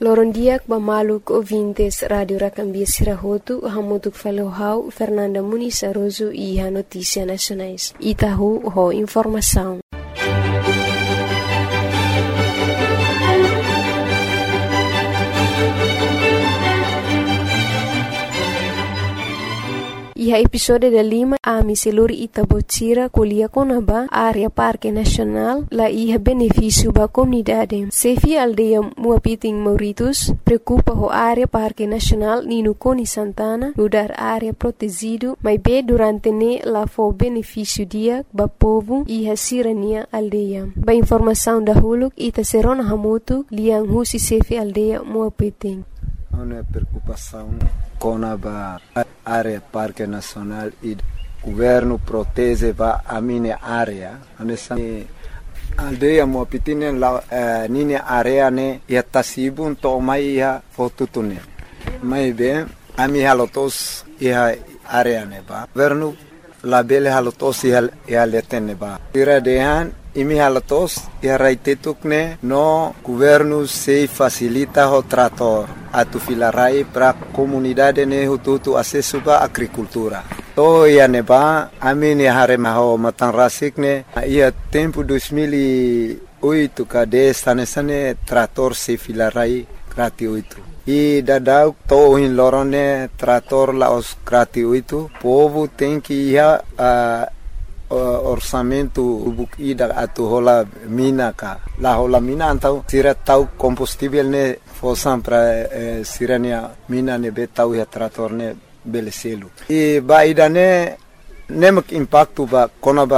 Lorondiak Bamaluk ouvintes Rádio Racambia Sirahotu, Hamutuk Falohau, Fernanda Muniz Aroso e a Notícia Nacionais. Itahu, ho informação. E a episódio da Lima, a Miseluri Itabotira, Colia Conaba, área Parque Nacional, lá ia benefício para a comunidade. Sefi aldeia Muapiting Mauritus, preocupa a área Parque Nacional Nino Coni Santana, lugar área protegido, mas bem durante ne lá foi benefício dia para povo e a sirania aldeia. Ba informação da Huluk, Ita Serona Hamutu, Liang Husi Sefi aldeia Muapiting. Uma preocupação com a área Parque Nacional e o governo protege a minha área. A aldeia Muapiting é minha área né e a Tasibun tomai a fotutune. Mas bem, a minha halotos e a área né ba. Governo labele halotos e a letene ba. Tira dehan imi halatos e a raitetukne no governo se facilita o trator atu filarai para comunidade ne hututu acesso ba agricultura. To ia neba amini hare maho matanrasik ne ia tempo 2008 kade sane trator se filarai gratuito. E dadau to in lorone trator la os gratuito povo tem que ia orçamento ida atu hola mina ka la hola mina antau sira tau combustível ne fosan para sirania mina ne betau ya trator ne beleselu e ba idane nemak impacto ba konaba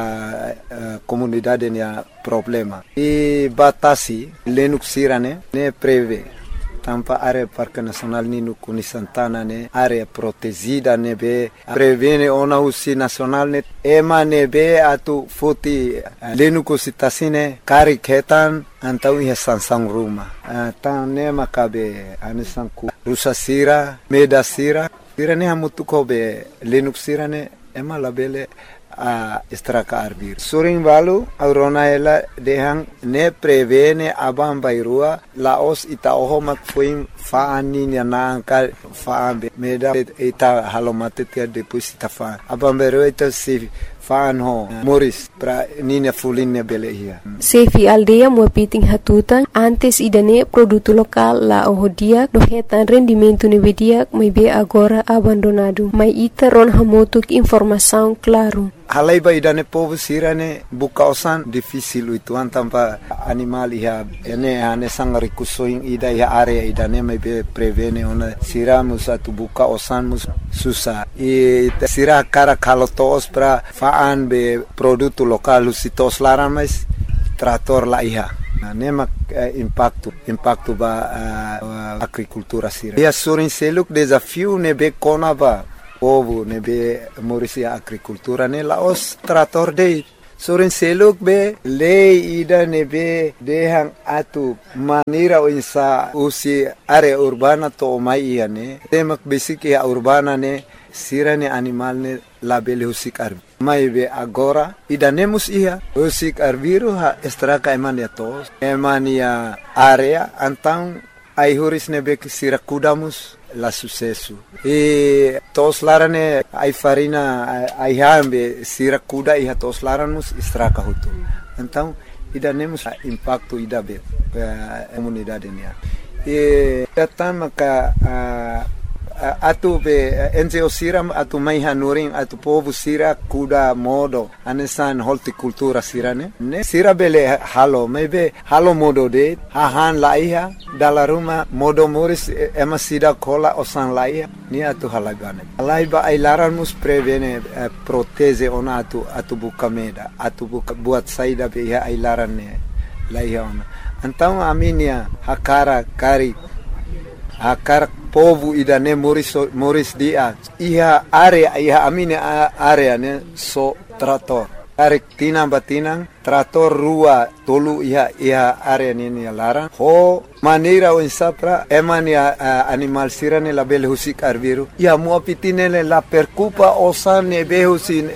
comunidade ne problema e batasi lenuk sirane ne preve tampa área Parque Nacional Nino Cuni Santana ne área protegida ne be prevene ona usi nacional ne ema ne be atu foti lenuko sitasine kari ketan antau ia sansang ruma tan ne makabe anisanku rusa sira meda sira ne hamutu ko be lenuk sira ne ema labele a estraka arbir suring balu aurona ela dehang ne prevene abam bairua laos ita oho mak fuim faani ni nanka faambe meda ita halomate tia deposita fa abam bairua ita si faan ho moris pra nina fuline belehia Sefi aldeia Muapiting hatutan antes idane produto lokal la ohodia dohetan rendimento nevedia mai be agora abandonado mai ita ron hamotuk informação claro. Halai ba idane povo sirane buka osan difícil itu tanpa animal ia ene ane sang rikusoing ida ia area idane mai be prevene ona siramus atu buka osan mus susah e sira cara kalotos pra faan be produto lokal sitos laran mais trator la ia nemak impacto ba agricultura sira ia surin seluk desafio ne be konaba povo ne be morisia agricultura ne laos trator de sorin seluk be lei ida ne be dehang atu manira insa usi area urbana to mai ia ne temak basic ia urbana ne sirane animal ne labele husik arbi mai be agora ida nemus ia husik arbiru ha estraka emania tos emania area antang ai huris ne be sira kudamus la sucesso e tos larane ai farina ai hambe sira kuda e tos laramus estraka hutu então ida nemus impacto ida be comunidade ne e datama ka atu be NGO siram atu mai hanuring atu povo sira kuda modo anesan horticultura sirane ne sira bele halo maybe halo modo de hahan laiha dala ruma modo moris ema sida kola osan laiha ni atu halagane laiba ai laranmus prevene proteze ona atu buka meda atu buka buat saida be ai larane laiha ona então aminia hakara kari akar povo idane moris dia iha area iha amine area ne so trator Tarik tinang batinang, trator rua tolu iha area nini larang. Ho maneira o insapra eman ya animal sirane la bele husik arbiru. Ya muapitinele la percupa osan ne behusin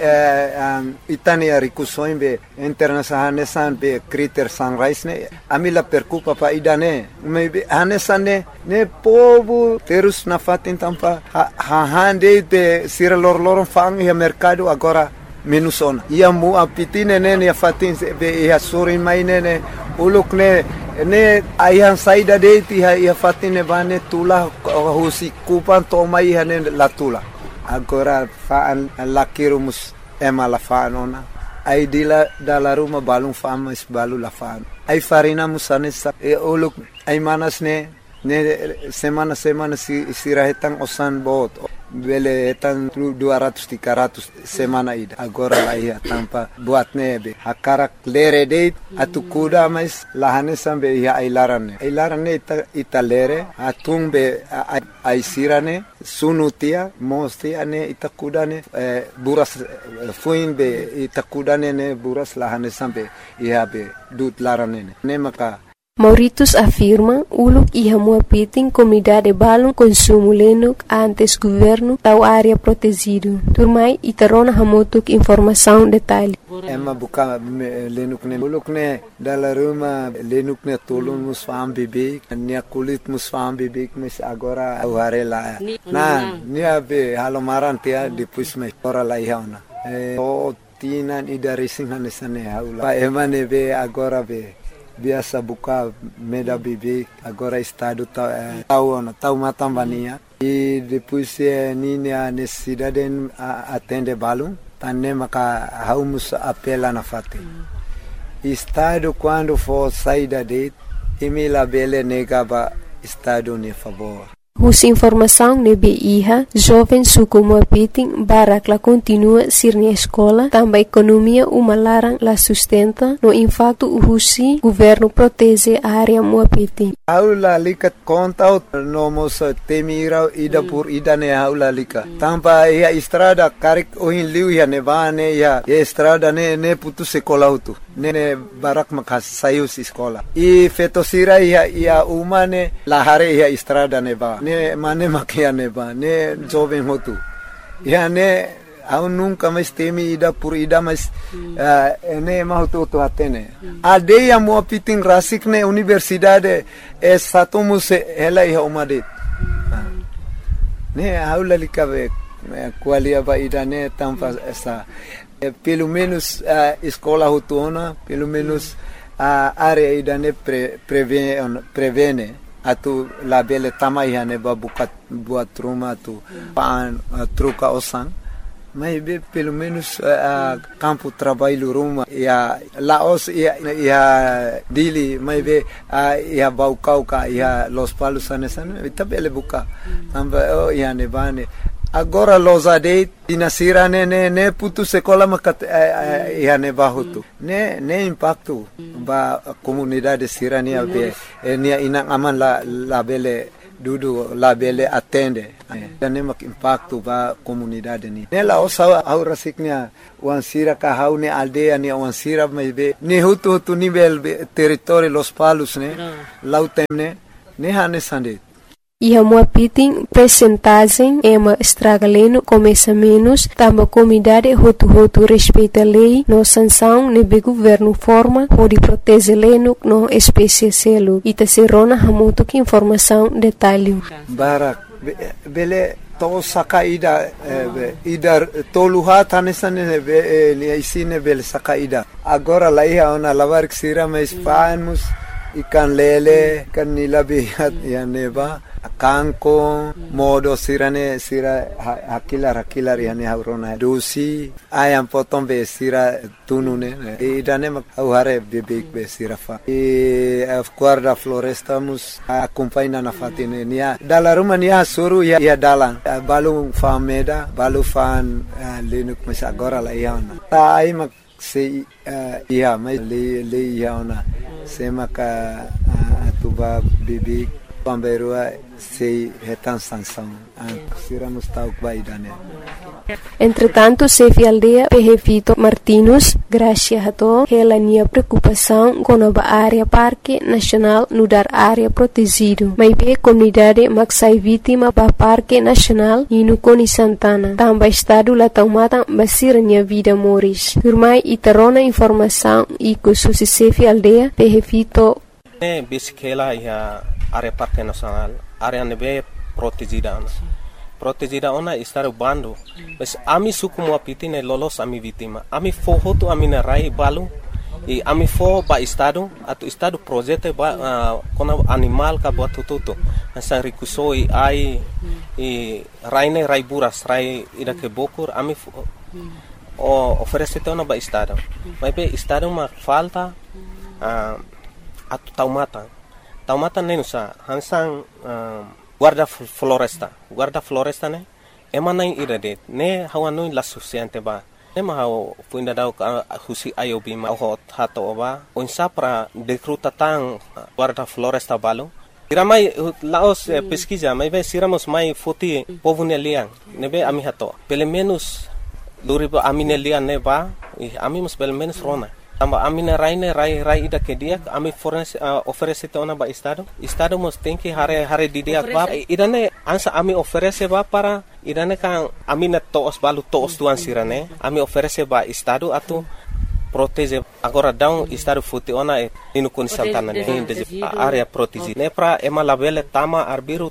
itani arikusoin be internasahanesan be critter sunrise ne. Ami la percupa pa idane. Maybe hanesan ne povo terus na fatin tampa hande be sira lor fang ya mercado agora minusona. Ia mu apitine ne ya fatin be ya sorin mainene uluk ne ayhan saida de ti ya fatine bane tula husi kupan to mai hane la tula. Agora faan lakirumus ema la faanona. Ai dila dala ruma balung famas balu la faan. Ai farina musane sa uluk ai manas ne semana sirahetang osan bot bele etan 200-300 semana ida agora la ia tampa buat nebe hakarak lere date atu kuda mais lahane sambe ia ailarane ita lere atung be ai sirane sunutia mosti ane ita kudane buras fuin be ita kudane ne buras lahane sambe ia be dut larane ne maka Mauritius afirma uluk iha muapiting comunidade balung consumo lenuk antes governo tau área protegido. Turmai itarona hamutuk informação detalhe. Emma buka lenuk ne uluk ne dala ruma lenuk ne tolun musfam bibik nia kulit musfam bibik mes agora aware la. Na nia be halomaran tia depois me ora la ihauna. O tinan ida racing hanesane haula. Pa emane be agora be biasa buka meda bibi agora estado tau matambania e depois nini a necessidade atende balum tanne maka haumus apela na fate estado quando for saída de emila bele negaba estado ne favor. Hus informação nebe iha, jovem suku muapiting barak la continua sirni escola, também economia uma larang la sustenta, no impacto husi governo protege a área muapiting. Aula likat kontaut nomos temira ida pur ida ne aula lika. Tampa ia estrada karik ohin liu ya nevane ya estrada ne putu sekolah utu. Ne barak makas sayus sekolah. I fetosira ia umane lahare ia estrada neba. Ne mane makia neba. Ne jovem hotu. Ya ne au nunca mais temi ida por ida mais ne mahutu atene. Adeia muapiting rasik ne universidade satumus ela ia umadet. Ne aula likabe qualia ba ida ne tampa essa pelo menos escola hutuna, pelo menos a área ida ne prevene atu la bele tamai hane ba buat rumah tu pan truca osan. Mas pelo menos campo trabalho ruma ia laos ia dili mas ia baucauca ia los palos anesan itabele buka tamba ia nebane agora los ade dinasira ne putu sekolah makat ia ne bahutu ne impacto ba comunidade sirania be nia inang aman la bele dudu la bele atende ne mak impacto ba comunidade ni ne la osa aura siknya wansira ka haune aldea ni wansira be ne hutu nível território los palos ne lautemne ne hane sande. Iha muapiting percentagem ema estragaleno começa menos, tamba comunidade hotu respeita lei, no sanção nebe governo forma, pode proteger leno no espécie selo, ita serona hamuto que informação detalhe. Barak, bele to sakaida ida toluha tanesane isine bele sakaida. Agora lá ia ona lavar que sira mais fanos ikan lele kan nilabihat ya neba kanko modo sira hakilar yani haurona dosi ayam potong be sira tunune idane mak hare bebek be sira fa guarda floresta mus acompanha na fatine nia dala rumania suru ya dalang balu fameda balu fan lenuk mas agora la iana tai mak se ia mai le iana semaka atuba bebek pamberua sei retan sanção sira mustauk baidane Entretanto, Sefi Aldea Vito Martinus, Gracia Hato, hela nia preocupação com a área Parque Nacional no dar área protegido. Mas be comunidade maksai vítima ba Parque Nacional e no Coni Santana. Também estado lá tomada basira nia vida moris. Turmai itarona informação e kususi Sefi Aldea Vito. Bisikela ia área Parque Nacional, área nebe protegida. Protegida ona estar bando, mas ami suku mo apitine lolos ami vítima. Ami fohotu ami na rai balu, e ami fo ba estado, atu estado projeto ba kona animal ka buat tututu. Asa rikusoi ai e raine rai buras rai ida ke bokur ami oferece ona ba estado. Mas be estado ma falta atu taumata nenusa hansang guarda floresta ne emanai irade ne hawanui la suficiente ba ne ma hau puinda dau husi ayobi ma ho hato ba onsa pra decruta tang guarda floresta balu iramai laos pesquisa mai be siramos mai foti povune liang ne be ami hato pelo menos luriba amine liang ne ba ami mus pelo menos rona Tamba amina rai ida ke dia ami oferece ona ba estado mos tem que hare di dia ba idane ansa ami oferece ba para idane kan amina toos balu toos tuan sirane ami oferece ba estado atu protege agora down estado futi ona inu kun Santana ne area protege ne pra ema labele tama arbiru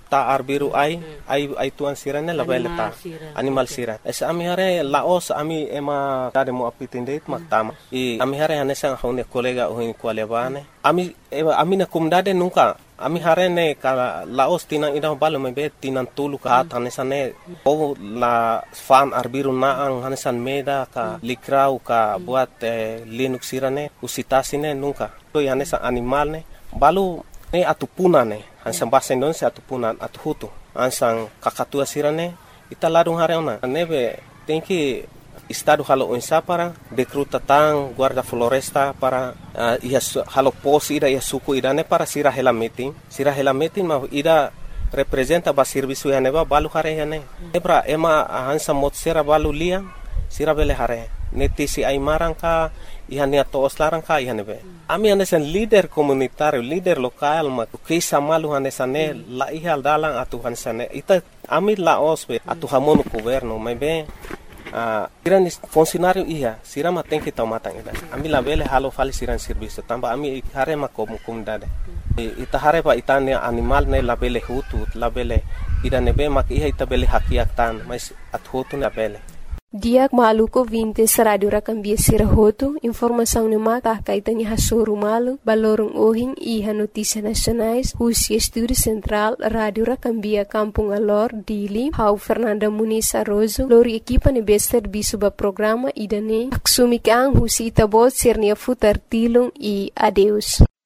ai tuan sirane labele ta animal sira es ami hare laos ami ema tade mo apitinde mak tama i ami hare hanesang hone kolega ohin kwalebane ami na kumdade nunca ami hare ne ka laos tinang ida balo mebe tinang tulu ka hanesane o la fan arbiru naang hanesan meda ka likrau ka buat linux sirane usitasine nunca to hanesa animal ne balu ne atupuna ne hansan bahasa Indonesia atupunan atuhutu hansang kakatua sirane ita ladung hare ona nebe tenki estado halo onsa para decruta tang guarda floresta para halo pos ida ia suku idane para sira hela meeting ma ida representa ba serviço ya neba balu hare hane ebra ema hansa mot sera balu lia sira bele hare netisi ai marangka ihania toos larangka ihanebe ami hanesan leader komunitario leader lokal ma kisa malu hanesane la ihal dalang atu hanesane ita ami la osbe atu hamono governo mebe iran funcionário sirama tem que tomar ida ami la bele halo fali siran serviço tamba ami hare ma comunidade ita hare pa itane animal ne la bele hutu la bele ida nebe mak ita bele hakiak tan mas at hutu na bele Diak maluko 20 sa Radio Rakambia Sirahoto, informação ni mata kaitannya hasoru malu, balorong ohing iha notícia nacionais, Husi Estúdio Central, Radio Rakambia Kampung Alor, Dili, Hau Fernanda Muniz Arrozo, lori equipa ni bester bisuba programa idane, aksumikang Husi Itabot, Sernia Futar Tilung e adeus.